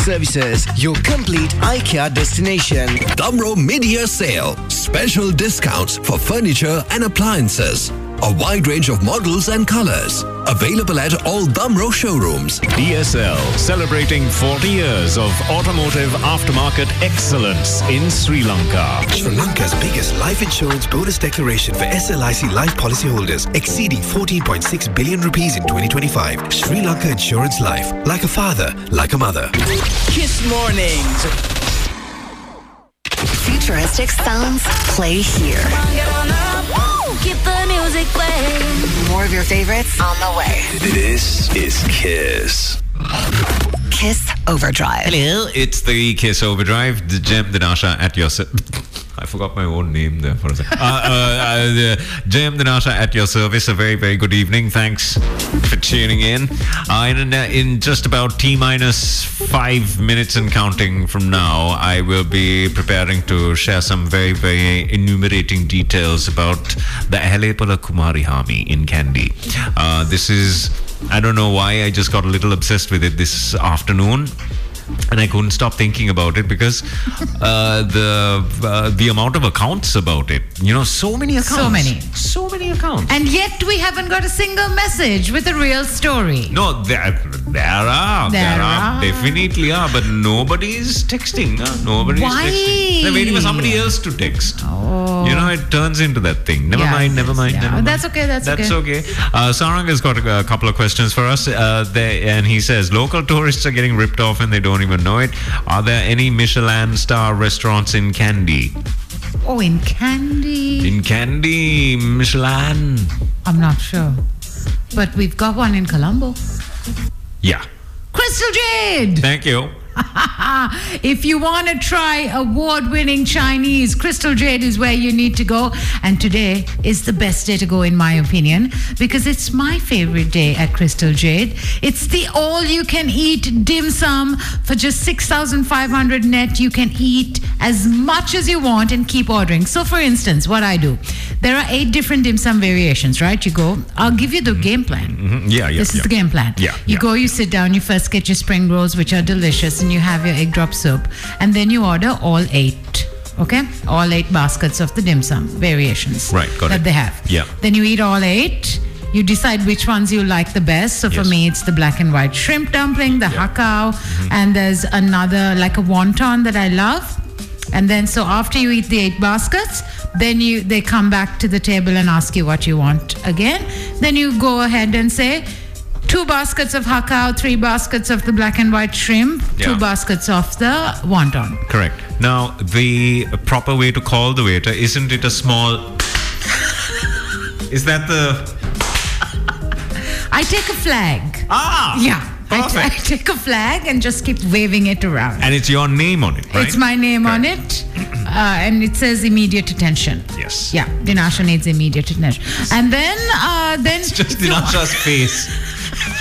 Services, your complete IKEA destination. Damro Mid-Year Sale. Special discounts for furniture and appliances. A wide range of models and colors. Available at all Damro showrooms. DSL, celebrating 40 years of automotive aftermarket excellence in Sri Lanka. Sri Lanka's biggest life insurance bonus declaration for SLIC life policyholders, exceeding 14.6 billion rupees in 2025. Sri Lanka Insurance Life. Like a father, like a mother. Kiss Mornings. Futuristic sounds play here. Keep the music playing. More of your favorites on the way. This is Kiss. Kiss Overdrive. Hello, it's the Kiss Overdrive. The Jem Dinasha at your... I forgot my own name there for a second. Jem Dinasha at your service. A very, very good evening. Thanks for tuning in. In just about T-minus 5 minutes and counting from now, I will be preparing to share some very, very enumerating details about the Alepala Kumari Hami in Kandy. This is... I don't know why I just got a little obsessed with it this afternoon. And I couldn't stop thinking about it because the amount of accounts about it, so many accounts. So many accounts. And yet we haven't got a single message with a real story. No, there are. Definitely are. But nobody's texting. Nobody's Why? texting. They're waiting for somebody else to text. Oh. It turns into that thing. Never mind. That's okay. That's okay. Sarang has got a couple of questions for us. And he says, local tourists are getting ripped off and they don't even know it. Are there any Michelin star restaurants in Kandy? Oh, in Kandy? In Kandy, Michelin. I'm not sure. But we've got one in Colombo. Yeah. Crystal Jade! Thank you. If you want to try award-winning Chinese, Crystal Jade is where you need to go. And today is the best day to go, in my opinion, because it's my favorite day at Crystal Jade. It's the all-you-can-eat dim sum for just 6,500 net. You can eat as much as you want and keep ordering. So, for instance, what I do, there are 8 different dim sum variations, right? You go, I'll give you the game plan. Mm-hmm. Yeah. This is the game plan. You go, you sit down, you first get your spring rolls, which are delicious, and you have your egg drop soup, and then you order all 8. Okay, all 8 baskets of the dim sum variations. Right, got that it. They have. Yeah. Then you eat all 8. You decide which ones you like the best. So for me, it's the black and white shrimp dumpling, the hakao, and there's another like a wonton that I love. And then so after you eat the 8 baskets, then they come back to the table and ask you what you want again. Then you go ahead and say 2 baskets of hakao, 3 baskets of the black and white shrimp, 2 baskets of the wonton. Correct. Now, the proper way to call the waiter, isn't it a small... Is that the... I take a flag. Yeah. I take a flag and just keep waving it around. And it's your name on it, right? It's my name on it. And it says immediate attention. Yes. Yeah, Dinasha needs immediate attention. And then... It's just Dinasha's face.